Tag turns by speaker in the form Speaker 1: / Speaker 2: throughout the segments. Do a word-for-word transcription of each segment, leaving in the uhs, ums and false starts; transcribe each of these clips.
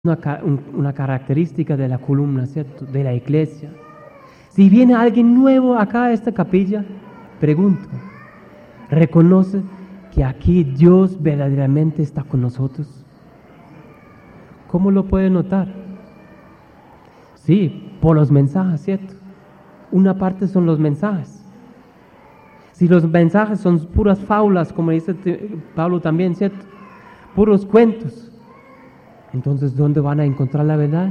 Speaker 1: una, una característica de la columna, ¿cierto? De la iglesia. Si viene alguien nuevo acá a esta capilla, pregunto, ¿reconoce que aquí Dios verdaderamente está con nosotros? ¿Cómo lo puede notar? Sí, por los mensajes, ¿cierto? Una parte son los mensajes. Si los mensajes son puras fábulas, como dice Pablo también, ¿cierto? Puros cuentos. Entonces, ¿dónde van a encontrar la verdad?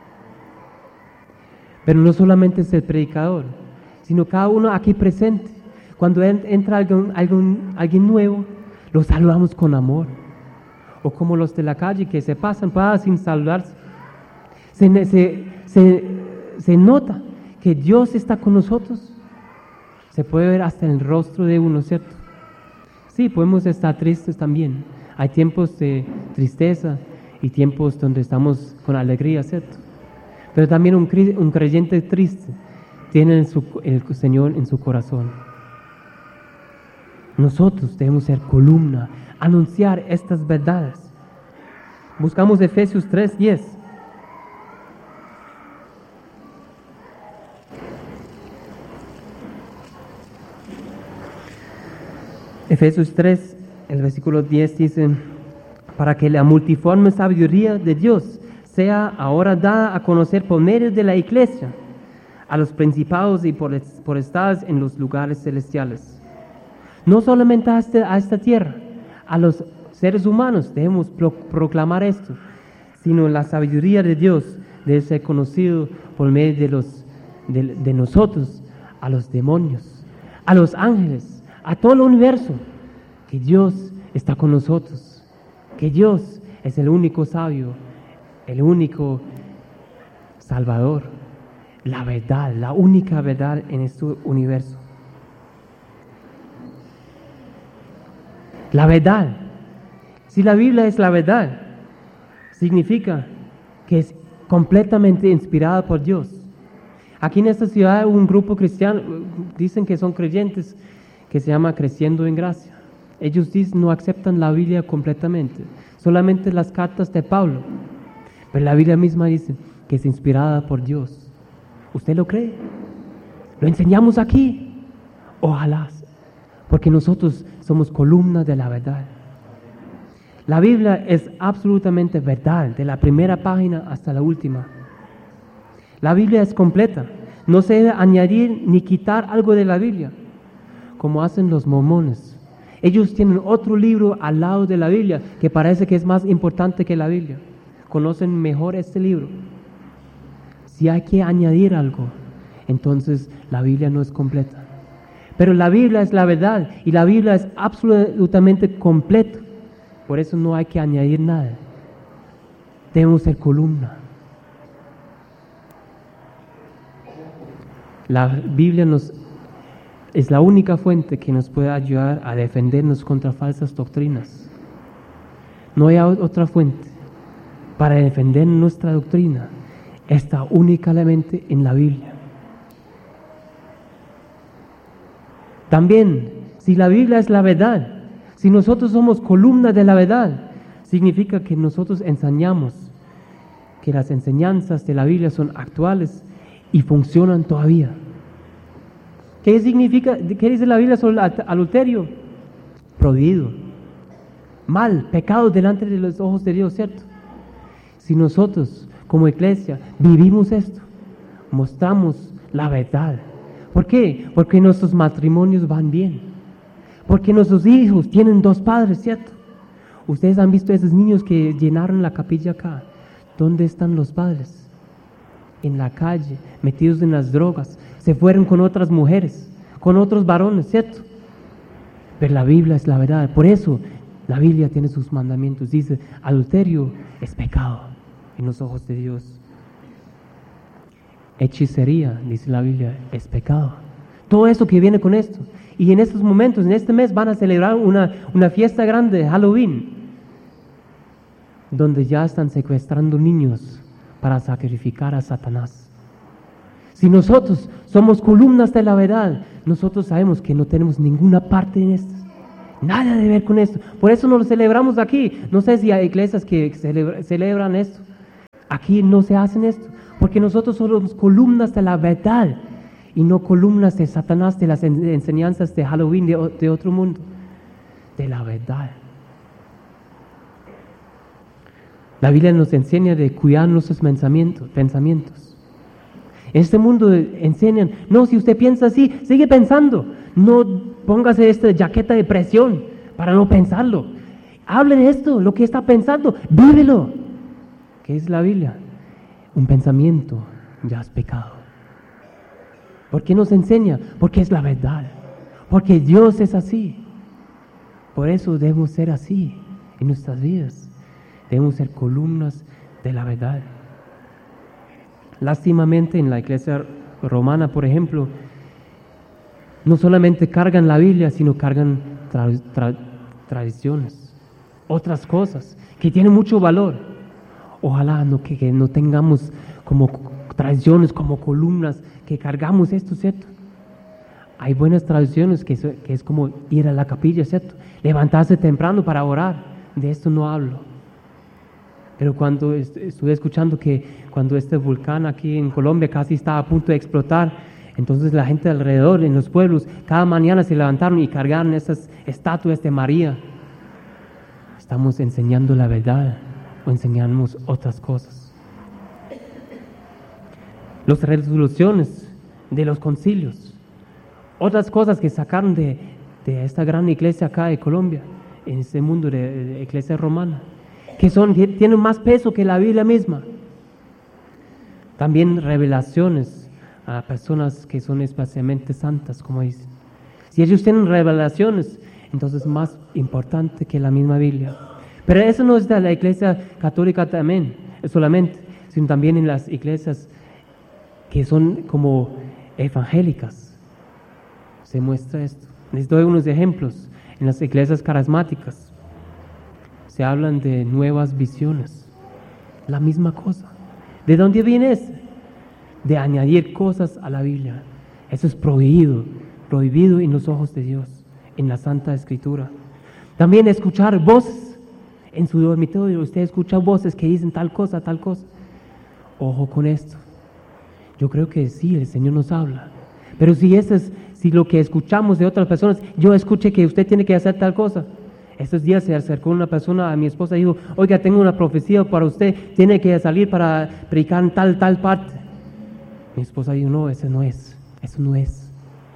Speaker 1: Pero no solamente es el predicador, sino cada uno aquí presente. Cuando entra alguien, alguien, alguien nuevo, lo saludamos con amor. O como los de la calle que se pasan para sin saludarse. Se, se, se, se nota que Dios está con nosotros. Se puede ver hasta en el rostro de uno, ¿cierto? Sí, podemos estar tristes también. Hay tiempos de tristeza y tiempos donde estamos con alegría, ¿cierto? Pero también un, un creyente triste tiene su, el Señor en su corazón. Nosotros debemos ser columna, anunciar estas verdades. Buscamos Efesios tres diez. Efesios tres, el versículo diez dice: para que la multiforme sabiduría de Dios sea ahora dada a conocer por medio de la iglesia a los principados y potestades en los lugares celestiales. No solamente a esta, a esta tierra, a los seres humanos debemos pro, proclamar esto, sino la sabiduría de Dios debe ser conocido por medio de, los, de, de nosotros, a los demonios, a los ángeles, a todo el universo, que Dios está con nosotros. Que Dios es el único sabio, el único salvador, la verdad, la única verdad en este universo. La verdad, si la Biblia es la verdad, significa que es completamente inspirada por Dios. Aquí en esta ciudad hay un grupo cristiano, dicen que son creyentes, que se llama Creciendo en Gracia. Ellos dicen, no aceptan la Biblia completamente, solamente las cartas de Pablo. Pero la Biblia misma dice que es inspirada por Dios. ¿Usted lo cree? Lo enseñamos aquí. Ojalá, porque nosotros somos columna de la verdad. La Biblia es absolutamente verdad, de la primera página hasta la última. La Biblia es completa. No se debe añadir ni quitar algo de la Biblia, como hacen los mormones. Ellos tienen otro libro al lado de la Biblia que parece que es más importante que la Biblia. Conocen mejor este libro. Si hay que añadir algo, entonces la Biblia no es completa. Pero la Biblia es la verdad y la Biblia es absolutamente completa. Por eso no hay que añadir nada. Debemos ser columna. La Biblia nos es la única fuente que nos puede ayudar a defendernos contra falsas doctrinas. No hay otra fuente para defender nuestra doctrina. Está únicamente en la Biblia. También, si la Biblia es la verdad, si nosotros somos columna de la verdad, significa que nosotros enseñamos que las enseñanzas de la Biblia son actuales y funcionan todavía. ¿Qué significa? ¿Qué dice la Biblia sobre el adulterio? Prohibido. Mal, pecado delante de los ojos de Dios, ¿cierto? Si nosotros, como iglesia, vivimos esto, mostramos la verdad. ¿Por qué? Porque nuestros matrimonios van bien. Porque nuestros hijos tienen dos padres, ¿cierto? Ustedes han visto a esos niños que llenaron la capilla acá. ¿Dónde están los padres? En la calle, metidos en las drogas. Se fueron con otras mujeres, con otros varones, ¿cierto? Pero la Biblia es la verdad. Por eso la Biblia tiene sus mandamientos. Dice, adulterio es pecado en los ojos de Dios. Hechicería, dice la Biblia, es pecado. Todo eso que viene con esto. Y en estos momentos, en este mes, van a celebrar una, una fiesta grande de Halloween, donde ya están secuestrando niños para sacrificar a Satanás. Si nosotros somos columnas de la verdad, nosotros sabemos que no tenemos ninguna parte en esto. Nada de ver con esto. Por eso no lo celebramos aquí. No sé si hay iglesias que celebra, celebran esto. Aquí no se hacen esto, porque nosotros somos columnas de la verdad y no columnas de Satanás, de las en- enseñanzas de Halloween, de, o- de otro mundo, de la verdad. La Biblia nos enseña de cuidar nuestros pensamientos. pensamientos. En este mundo enseñan, no, si usted piensa así, sigue pensando. No póngase esta jaqueta de presión para no pensarlo. Hable de esto, lo que está pensando, vívelo. ¿Qué es la Biblia? Un pensamiento ya es pecado. ¿Por qué nos enseña? Porque es la verdad. Porque Dios es así. Por eso debemos ser así en nuestras vidas. Debemos ser columnas de la verdad. Lástimamente en la iglesia romana, por ejemplo, no solamente cargan la Biblia, sino cargan tra- tra- tradiciones, otras cosas que tienen mucho valor. Ojalá no, que, que no tengamos como tradiciones, como columnas, que cargamos esto, ¿cierto? Hay buenas tradiciones que, so- que es como ir a la capilla, ¿cierto? Levantarse temprano para orar. De esto no hablo. Pero cuando est- estuve escuchando que cuando este volcán aquí en Colombia casi estaba a punto de explotar, entonces la gente alrededor, en los pueblos, cada mañana se levantaron y cargaron esas estatuas de María. Estamos enseñando la verdad o enseñamos otras cosas. Las resoluciones de los concilios, otras cosas que sacaron de, de esta gran iglesia acá de Colombia, en este mundo de, de iglesia romana, que son, tienen más peso que la Biblia misma. También revelaciones a personas que son especialmente santas, como dicen. Si ellos tienen revelaciones, entonces es más importante que la misma Biblia. Pero eso no es de la iglesia católica también, solamente, sino también en las iglesias que son como evangélicas. Se muestra esto. Les doy unos ejemplos. En las iglesias carismáticas se hablan de nuevas visiones. La misma cosa. ¿De dónde viene eso? De añadir cosas a la Biblia. Eso es prohibido, prohibido en los ojos de Dios, en la Santa Escritura. También escuchar voces en su dormitorio. Usted escucha voces que dicen tal cosa, tal cosa. Ojo con esto. Yo creo que sí, el Señor nos habla. Pero si eso es, si lo que escuchamos de otras personas, yo escuché que usted tiene que hacer tal cosa. Estos días se acercó una persona a mi esposa y dijo, oiga, tengo una profecía para usted, tiene que salir para predicar en tal, tal parte. Mi esposa dijo, no, eso no es, eso no es.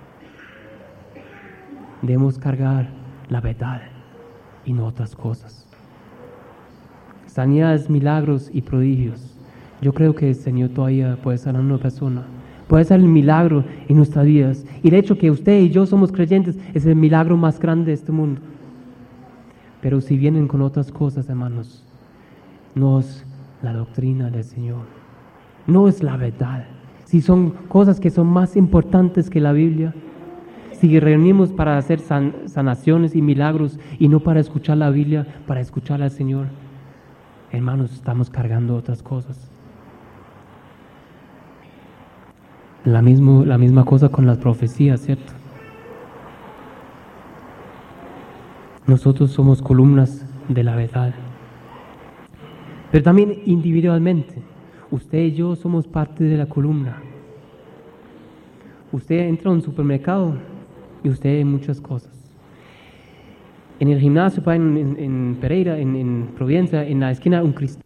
Speaker 1: Debemos cargar la verdad y no otras cosas. Sanidades, milagros y prodigios. Yo creo que el Señor todavía puede sanar a una persona. Puede ser el milagro en nuestras vidas. Y de hecho que usted y yo somos creyentes es el milagro más grande de este mundo. Pero si vienen con otras cosas, hermanos, no es la doctrina del Señor. No es la verdad. Si son cosas que son más importantes que la Biblia, si reunimos para hacer san, sanaciones y milagros y no para escuchar la Biblia, para escuchar al Señor, hermanos, estamos cargando otras cosas. La, mismo, la misma cosa con las profecías, ¿cierto? Nosotros somos columnas de la verdad. Pero también individualmente, usted y yo somos parte de la columna. Usted entra a un supermercado y usted ve muchas cosas. En el gimnasio, en, en, en Pereira, en, en Providencia, en la esquina, un cristiano.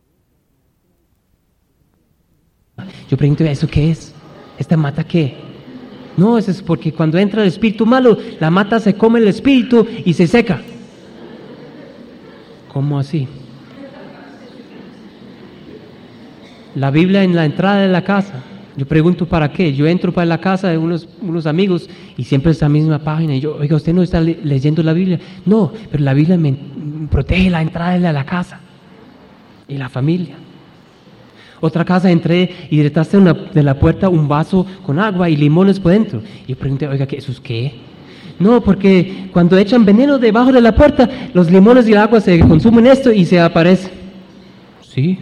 Speaker 1: Yo pregunto, ¿eso qué es? ¿Esta mata qué? No, eso es porque cuando entra el espíritu malo, la mata se come el espíritu y se seca. ¿Cómo así? La Biblia en la entrada de la casa. Yo pregunto, ¿para qué? Yo entro para la casa de unos, unos amigos y siempre es la misma página. Y yo, oiga, ¿usted no está le- leyendo la Biblia? No, pero la Biblia me protege la entrada de la casa y la familia. Otra casa entré y detrás de, una, de la puerta un vaso con agua y limones por dentro. Y yo pregunté, oiga, ¿qué, ¿eso es qué? No, porque cuando echan veneno debajo de la puerta, los limones y el agua se consumen esto y se aparece. Sí.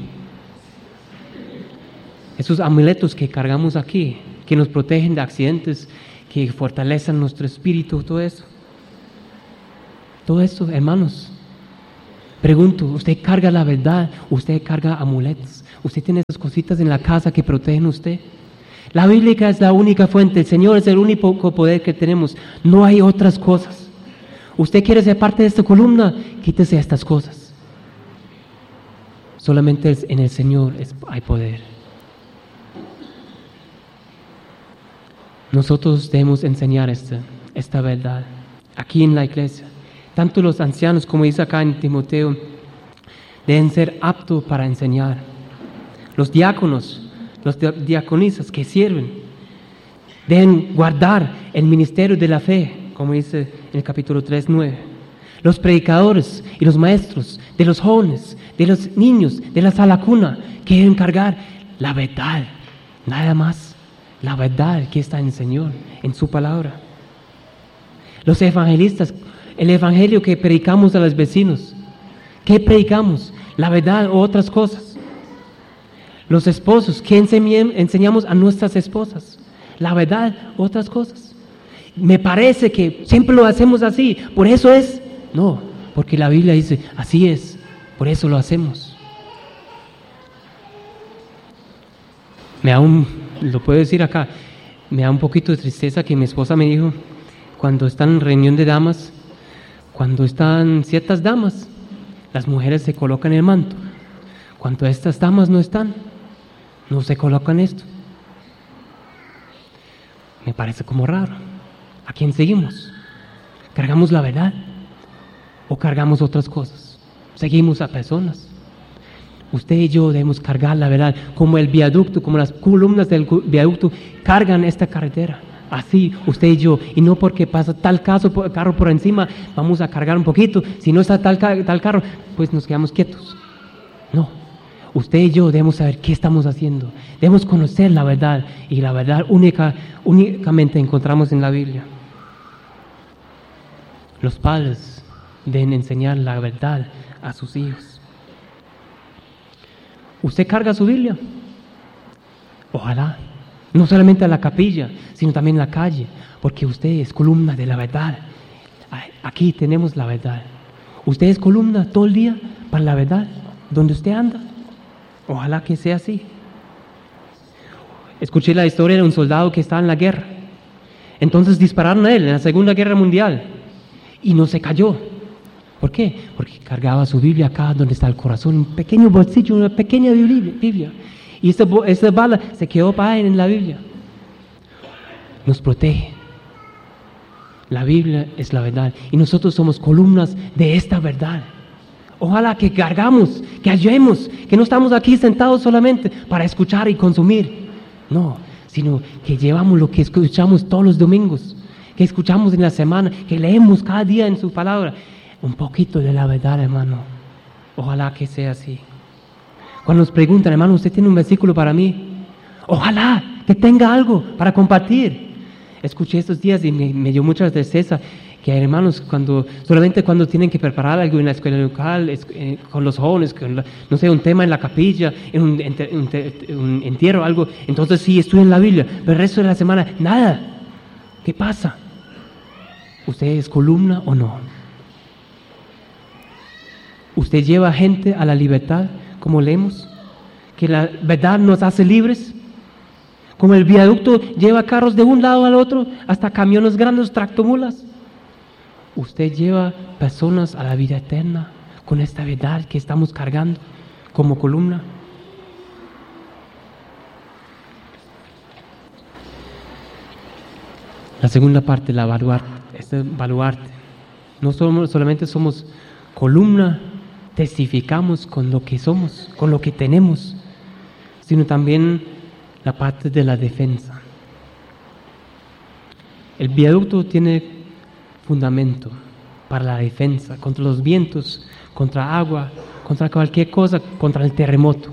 Speaker 1: Esos amuletos que cargamos aquí, que nos protegen de accidentes, que fortalecen nuestro espíritu, todo eso. Todo eso, hermanos. Pregunto, ¿usted carga la verdad? ¿Usted carga amuletos? ¿Usted tiene esas cositas en la casa que protegen a usted? La Biblia es la única fuente, el Señor es el único poder que tenemos, no hay otras cosas. ¿Usted quiere ser parte de esta columna? Quítese estas cosas. Solamente en el Señor hay poder. Nosotros debemos enseñar esta, esta verdad aquí en la iglesia. Tanto los ancianos, como dice acá en Timoteo, deben ser aptos para enseñar. Los diáconos, los diaconisas que sirven, deben guardar el ministerio de la fe, como dice en el capítulo tres, nueve. Los predicadores y los maestros de los jóvenes, de los niños, de la sala cuna, que deben cargar la verdad, nada más. La verdad que está en el Señor, en su palabra. Los evangelistas, el evangelio que predicamos a los vecinos. ¿Qué predicamos? ¿La verdad o otras cosas? Los esposos, ¿qué enseñamos a nuestras esposas? ¿La verdad o otras cosas? Me parece que siempre lo hacemos así, por eso es. No, porque la Biblia dice, así es, por eso lo hacemos. Me da un, lo puedo decir acá, me da un poquito de tristeza que mi esposa me dijo, cuando están en reunión de damas, cuando están ciertas damas, las mujeres se colocan el manto. Cuando estas damas no están, no se colocan esto. Me parece como raro. ¿A quién seguimos? ¿Cargamos la verdad? ¿O cargamos otras cosas? ¿Seguimos a personas? Usted y yo debemos cargar la verdad, como el viaducto, como las columnas del viaducto cargan esta carretera. Así usted y yo, y no porque pasa tal caso, carro por encima, vamos a cargar un poquito. Si no está tal, tal carro, pues nos quedamos quietos. No, usted y yo debemos saber qué estamos haciendo. Debemos conocer la verdad, y la verdad única, únicamente encontramos en la Biblia. Los padres deben enseñar la verdad a sus hijos. ¿Usted carga su Biblia? Ojalá. No solamente a la capilla, sino también en la calle, porque usted es columna de la verdad. Aquí tenemos la verdad. ¿Usted es columna todo el día para la verdad? ¿Dónde usted anda? Ojalá que sea así. Escuché la historia de un soldado que estaba en la guerra. Entonces dispararon a él en la Segunda Guerra Mundial y no se cayó. ¿Por qué? Porque cargaba su Biblia acá donde está el corazón, un pequeño bolsillo, una pequeña Biblia. Y esa, esa bala se quedó para él en la Biblia. Nos protege. La Biblia es la verdad. Y nosotros somos columnas de esta verdad. Ojalá que cargamos, que hallemos, que no estamos aquí sentados solamente para escuchar y consumir. No, sino que llevamos lo que escuchamos todos los domingos, que escuchamos en la semana, que leemos cada día en su palabra. Un poquito de la verdad, hermano. Ojalá que sea así. Cuando nos preguntan, hermano, ¿usted tiene un versículo para mí? Ojalá que tenga algo para compartir. Escuché estos días y me, me dio mucha tristeza que hay hermanos cuando, solamente cuando tienen que preparar algo en la escuela local, es, eh, con los jóvenes, con la, no sé, un tema en la capilla, en un, enter, un, un entierro, algo, entonces sí estudian la Biblia, pero el resto de la semana, nada. ¿Qué pasa? ¿Usted es columna o no? ¿Usted lleva gente a la libertad, como leemos? ¿Que la verdad nos hace libres? Como el viaducto lleva carros de un lado al otro, hasta camiones grandes, tractomulas. ¿Usted lleva personas a la vida eterna con esta verdad que estamos cargando como columna? La segunda parte, la baluarte, este baluarte. No somos, solamente somos columna, testificamos con lo que somos, con lo que tenemos, sino también la parte de la defensa. El viaducto tiene fundamento para la defensa contra los vientos, contra agua, contra cualquier cosa, contra el terremoto.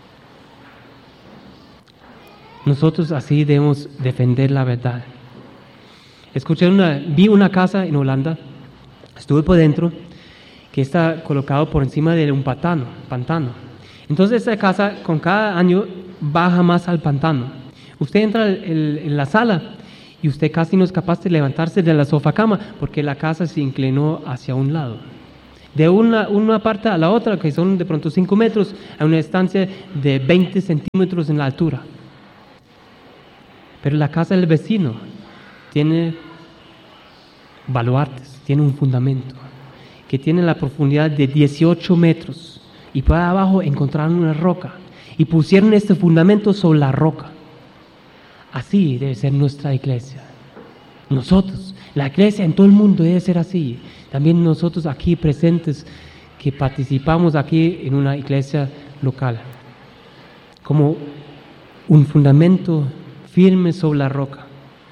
Speaker 1: Nosotros así debemos defender la verdad. Escuché una, vi una casa en Holanda, estuve por dentro, que está colocado por encima de un pantano, pantano. Entonces esa casa con cada año baja más al pantano. Usted entra en, en la sala y usted casi no es capaz de levantarse de la sofacama porque la casa se inclinó hacia un lado. De una, una parte a la otra, que son de pronto cinco metros, a una distancia de veinte centímetros en la altura. Pero la casa del vecino tiene baluartes, tiene un fundamento, que tiene la profundidad de dieciocho metros, y por abajo encontraron una roca, y pusieron este fundamento sobre la roca. Así debe ser nuestra iglesia. Nosotros, la iglesia en todo el mundo debe ser así. También nosotros aquí presentes, que participamos aquí en una iglesia local, como un fundamento firme sobre la roca.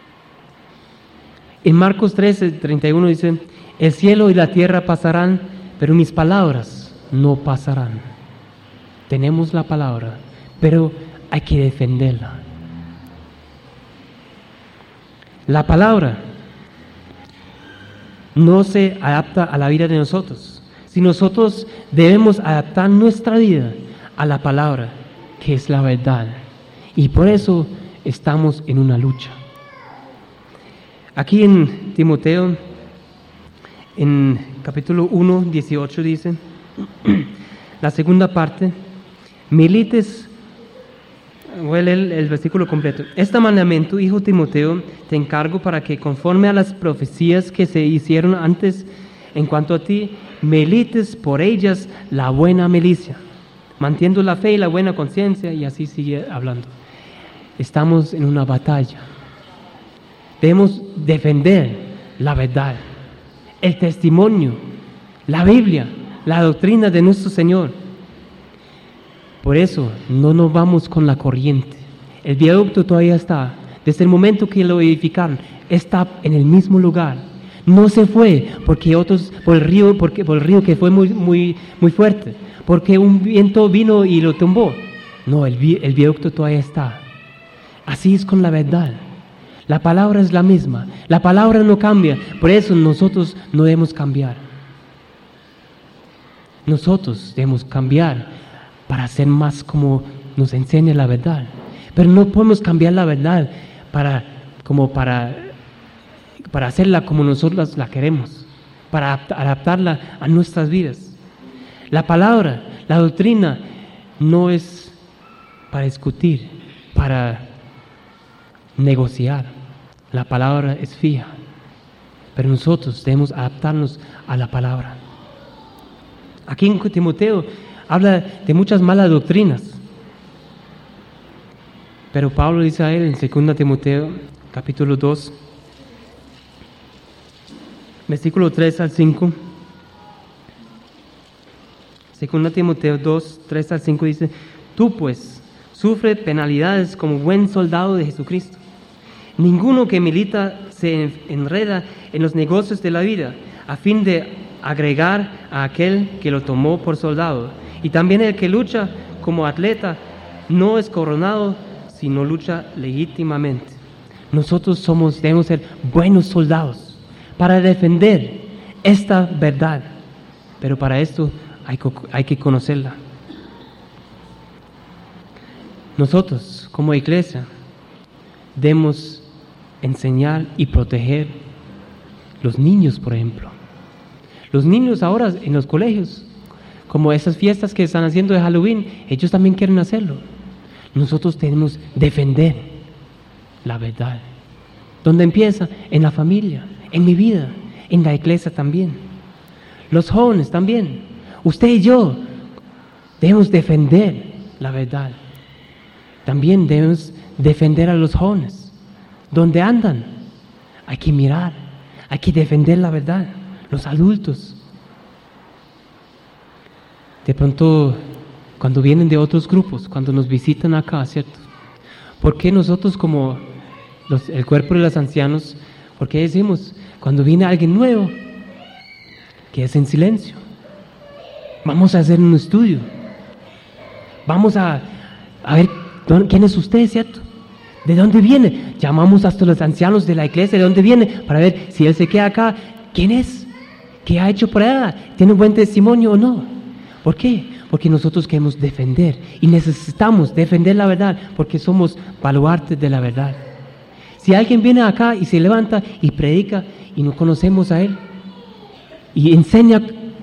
Speaker 1: En Marcos trece, treinta y uno dice: el cielo y la tierra pasarán, pero mis palabras no pasarán. Tenemos la palabra, pero hay que defenderla. La palabra no se adapta a la vida de nosotros, si nosotros debemos adaptar nuestra vida a la palabra, que es la verdad. Y por eso estamos en una lucha. Aquí en Timoteo, en capítulo uno, dieciocho dice, la segunda parte, milites, voy a leer el, el versículo completo. Este mandamiento, hijo Timoteo, te encargo para que conforme a las profecías que se hicieron antes en cuanto a ti, milites por ellas la buena milicia, manteniendo la fe y la buena conciencia, y así sigue hablando. Estamos en una batalla. Debemos defender la verdad, el testimonio, la Biblia, la doctrina de nuestro Señor. Por eso no nos vamos con la corriente. El viaducto todavía está. Desde el momento que lo edificaron, está en el mismo lugar. No se fue porque otros por el río, porque por el río que fue muy muy muy fuerte, porque un viento vino y lo tumbó. No, el, vi, el viaducto todavía está. Así es con la verdad. La palabra es la misma. La palabra no cambia. Por eso nosotros no debemos cambiar. Nosotros debemos cambiar para ser más como nos enseña la verdad. Pero no podemos cambiar la verdad para, como para, para hacerla como nosotros la queremos, para adaptarla a nuestras vidas. La palabra, la doctrina, no es para discutir, para negociar. La palabra es fija, pero nosotros debemos adaptarnos a la palabra. Aquí en Timoteo habla de muchas malas doctrinas, pero Pablo dice a él en segunda Timoteo capítulo dos, versículo tres al cinco, segunda Timoteo dos, tres al cinco dice: tú pues sufre penalidades como buen soldado de Jesucristo. Ninguno que milita se enreda en los negocios de la vida, a fin de agregar a aquel que lo tomó por soldado. Y también el que lucha como atleta no es coronado, sino lucha legítimamente. Nosotros somos, debemos ser buenos soldados para defender esta verdad, pero para esto hay, hay que conocerla. Nosotros, como iglesia, debemos enseñar y proteger los niños, por ejemplo. Los niños ahora en los colegios, como esas fiestas que están haciendo de Halloween, ellos también quieren hacerlo. Nosotros tenemos que defender la verdad. ¿Dónde empieza? En la familia, en mi vida, en la iglesia también. Los jóvenes también. Usted y yo debemos defender la verdad. También debemos defender a los jóvenes. ¿Dónde andan? Hay que mirar, hay que defender la verdad. Los adultos. De pronto, cuando vienen de otros grupos, cuando nos visitan acá, ¿cierto? ¿Por qué nosotros como los, el cuerpo de los ancianos, por qué decimos, cuando viene alguien nuevo, que es en silencio? Vamos a hacer un estudio. Vamos a, a ver quién es usted, ¿cierto? ¿De dónde viene? Llamamos hasta los ancianos de la iglesia, ¿de dónde viene? Para ver si él se queda acá. ¿Quién es? ¿Qué ha hecho por allá? ¿Tiene un buen testimonio o no? ¿Por qué? Porque nosotros queremos defender y necesitamos defender la verdad porque somos baluartes de la verdad. Si alguien viene acá y se levanta y predica y no conocemos a él y enseña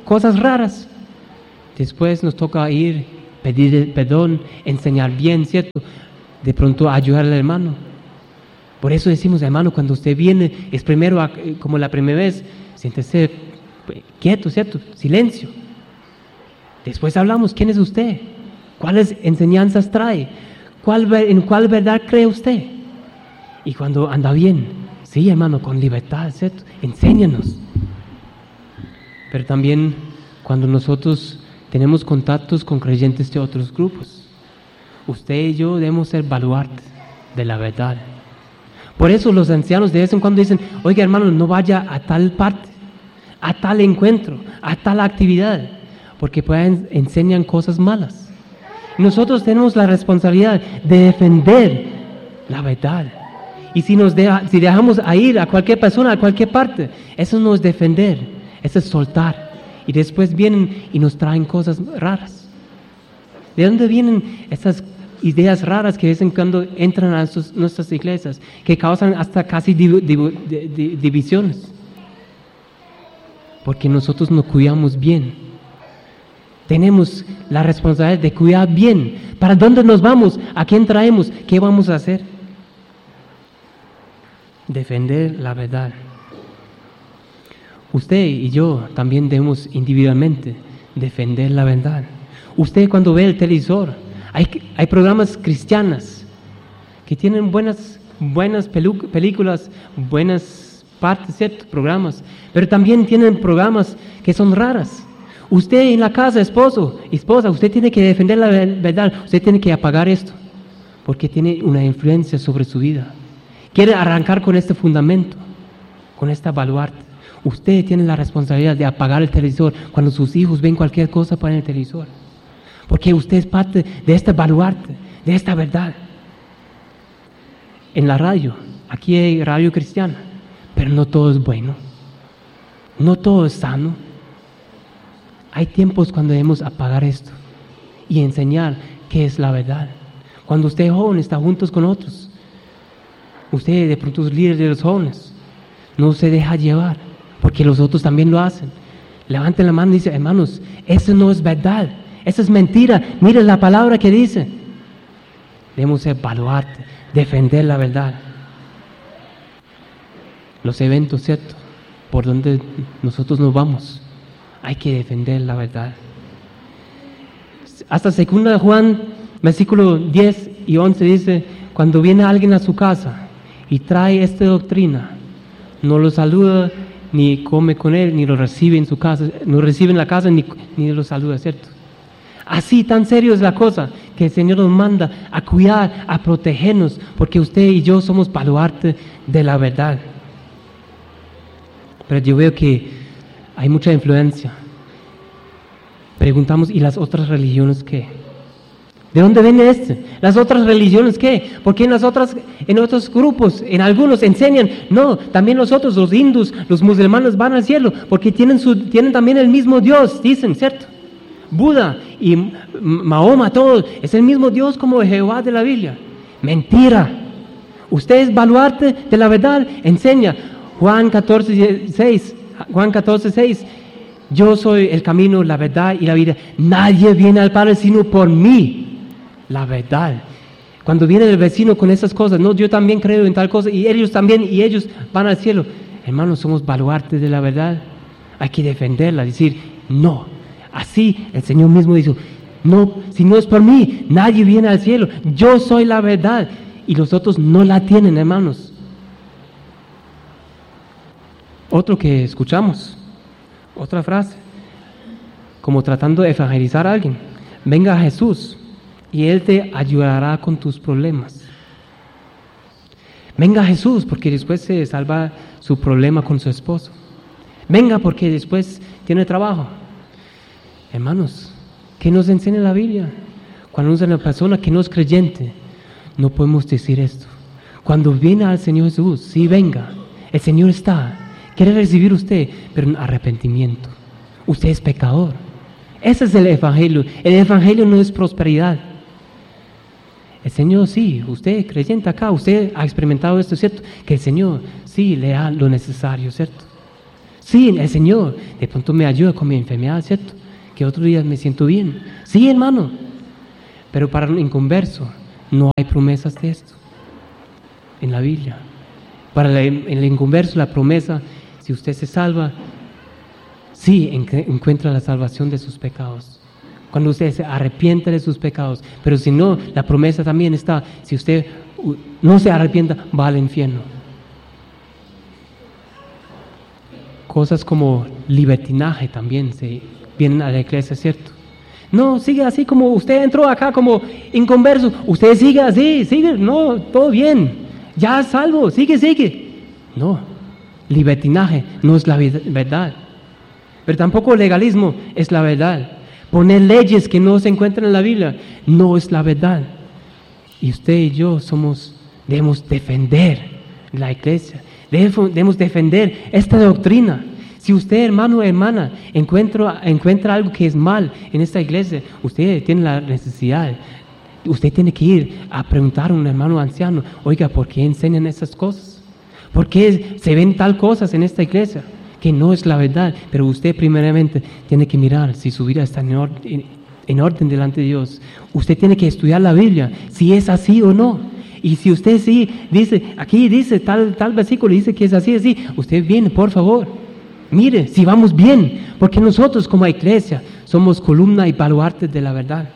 Speaker 1: cosas raras. Después nos toca ir, pedir perdón, enseñar bien, ¿cierto? De pronto ayudar al hermano. Por eso decimos, hermano, cuando usted viene, es primero, como la primera vez, siéntese quieto, ¿cierto? Silencio. Después hablamos, ¿quién es usted? ¿Cuáles enseñanzas trae? ¿Cuál, ¿En cuál verdad cree usted? Y cuando anda bien, sí, hermano, con libertad, ¿cierto? Enséñanos. Pero también cuando nosotros tenemos contactos con creyentes de otros grupos, usted y yo debemos ser baluarte de la verdad. Por eso los ancianos de vez en cuando dicen, oiga hermano, no vaya a tal parte, a tal encuentro, a tal actividad, porque pueden, enseñan cosas malas. Y nosotros tenemos la responsabilidad de defender la verdad. Y si, nos deja, si dejamos a ir a cualquier persona, a cualquier parte, eso no es defender, eso es soltar. Y después vienen y nos traen cosas raras. ¿De dónde vienen esas ideas raras que de vez en cuando entran a sus, nuestras iglesias, que causan hasta casi div, div, div, divisiones? Porque nosotros no cuidamos bien. Tenemos la responsabilidad de cuidar bien. ¿Para dónde nos vamos? ¿A quién traemos? ¿Qué vamos a hacer? Defender la verdad. Usted y yo también debemos individualmente defender la verdad. Usted cuando ve el televisor, hay, hay programas cristianas que tienen buenas, buenas pelu- películas, buenas partes, ciertos programas, pero también tienen programas que son raras. Usted en la casa, esposo, esposa, usted tiene que defender la verdad, usted tiene que apagar esto, porque tiene una influencia sobre su vida. Quiere arrancar con este fundamento, con esta baluarte. Usted tiene la responsabilidad de apagar el televisor cuando sus hijos ven cualquier cosa para el televisor. Porque usted es parte de este baluarte, de esta verdad. En la radio, aquí hay radio cristiana, pero no todo es bueno. No todo es sano. Hay tiempos cuando debemos apagar esto y enseñar qué es la verdad. Cuando usted es joven, está juntos con otros. Usted de pronto es líder de los jóvenes. No se deja llevar, porque los otros también lo hacen. Levanten la mano y dicen, hermanos, eso no es verdad, eso es mentira. Miren la palabra que dice. Debemos ser baluarte, defender la verdad. Los eventos, ¿cierto? Por donde nosotros nos vamos, hay que defender la verdad. Hasta segunda de Juan, versículo diez y once dice, cuando viene alguien a su casa y trae esta doctrina, no lo saluda, ni come con él, ni lo recibe en su casa, no recibe en la casa, ni, ni lo saluda, ¿cierto? Así tan serio es la cosa, que el Señor nos manda a cuidar, a protegernos, porque usted y yo somos baluarte de la verdad. Pero yo veo que hay mucha influencia. Preguntamos, ¿y las otras religiones qué? ¿De dónde viene este? ¿Las otras religiones qué? Porque en las otras, en otros grupos, en algunos enseñan, no, también nosotros, los hindús, los musulmanes van al cielo, porque tienen, su, tienen también el mismo Dios, dicen, ¿cierto? Buda y Mahoma, todo, es el mismo Dios como Jehová de la Biblia. Mentira. Usted es baluarte de la verdad, enseña. Juan catorce, seis, Juan catorce, seis, yo soy el camino, la verdad y la vida. Nadie viene al Padre sino por mí. La verdad. Cuando viene el vecino con esas cosas, no, yo también creo en tal cosa, y ellos también, y ellos van al cielo. Hermanos, somos baluartes de la verdad. Hay que defenderla, decir, no. Así el Señor mismo dijo, no, si no es por mí, nadie viene al cielo. Yo soy la verdad. Y los otros no la tienen, hermanos. Otro que escuchamos, otra frase, como tratando de evangelizar a alguien. Venga a Jesús y Él te ayudará con tus problemas. Venga a Jesús porque después se salva su problema con su esposo. Venga porque después tiene trabajo. Hermanos, ¿qué nos enseña la Biblia? Cuando es una persona que no es creyente, no podemos decir esto. Cuando viene al Señor Jesús, sí, venga, el Señor está, quiere recibir usted, pero en arrepentimiento. Usted es pecador. Ese es el Evangelio. El Evangelio no es prosperidad. El Señor sí, usted creyente acá, usted ha experimentado esto, ¿cierto? Que el Señor sí le da lo necesario, ¿cierto? Sí, el Señor de pronto me ayuda con mi enfermedad, ¿cierto? Que otros días me siento bien. Sí, hermano. Pero para un inconverso no hay promesas de esto en la Biblia. Para el inconverso la promesa, si usted se salva, sí, encuentra la salvación de sus pecados. Cuando usted se arrepiente de sus pecados. Pero si no, la promesa también está, si usted no se arrepienta, va al infierno. Cosas como libertinaje también se vienen a la iglesia, ¿cierto? No, sigue así como usted entró acá como inconverso. Usted sigue así, sigue, no, todo bien. Ya salvo, sigue, sigue. No, libertinaje no es la verdad. Pero tampoco el legalismo es la verdad. Poner leyes que no se encuentran en la Biblia no es la verdad. Y usted y yo somos, debemos defender la iglesia. Debemos defender esta doctrina. Si usted, hermano o hermana, encuentra, encuentra algo que es mal en esta iglesia, usted tiene la necesidad, usted tiene que ir a preguntar a un hermano anciano, oiga, ¿por qué enseñan esas cosas? ¿Por qué se ven tal cosas en esta iglesia? Que no es la verdad, pero usted primeramente tiene que mirar si su vida está en orden, en orden delante de Dios. Usted tiene que estudiar la Biblia, si es así o no. Y si usted sí dice, aquí dice tal, tal versículo, dice que es así, así, usted viene, por favor. Mire, si vamos bien, porque nosotros como iglesia somos columna y baluarte de la verdad.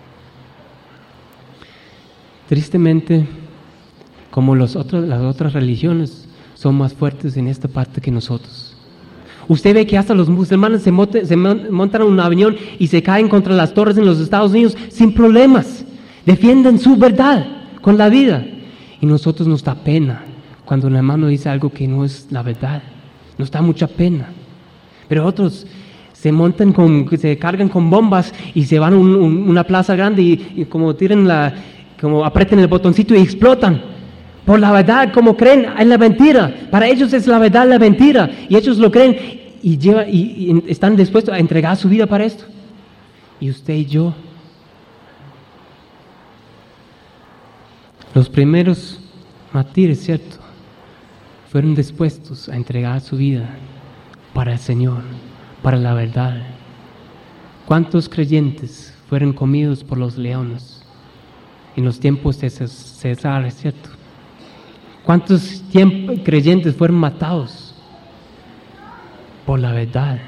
Speaker 1: Tristemente, como los otros, las otras religiones son más fuertes en esta parte que nosotros. Usted ve que hasta los musulmanes se, monte, se montan en un avión y se caen contra las torres en los Estados Unidos sin problemas. Defienden su verdad con la vida. Y nosotros nos da pena cuando un hermano dice algo que no es la verdad. Nos da mucha pena. Pero otros se montan con, se cargan con bombas y se van a un, un, una plaza grande y, y como tiran la, como apretan el botoncito y explotan. Por la verdad, como creen en la mentira. Para ellos es la verdad la mentira. Y ellos lo creen y, lleva, y, y están dispuestos a entregar su vida para esto. Y usted y yo, los primeros mártires, ¿cierto?, fueron dispuestos a entregar su vida para el Señor, para la verdad. ¿Cuántos creyentes fueron comidos por los leones en los tiempos de César, ¿cierto? ¿Cuántos tiemp- creyentes fueron matados por la verdad?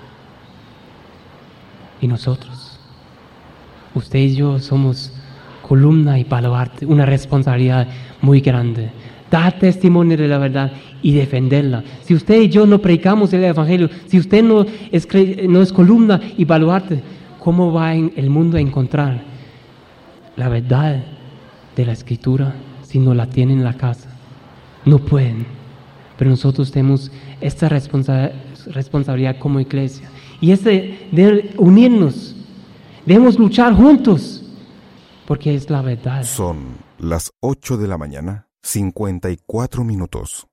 Speaker 1: Y nosotros, usted y yo somos columna y baluarte, una responsabilidad muy grande. Dar testimonio de la verdad y defenderla. Si usted y yo no predicamos el Evangelio, si usted no es, no es columna y baluarte, ¿cómo va el mundo a encontrar la verdad de la Escritura si no la tienen en la casa? No pueden. Pero nosotros tenemos esta responsa- responsabilidad como iglesia. Y es de, de unirnos. Debemos luchar juntos. Porque es la verdad.
Speaker 2: Son las ocho de la mañana, cincuenta y cuatro minutos.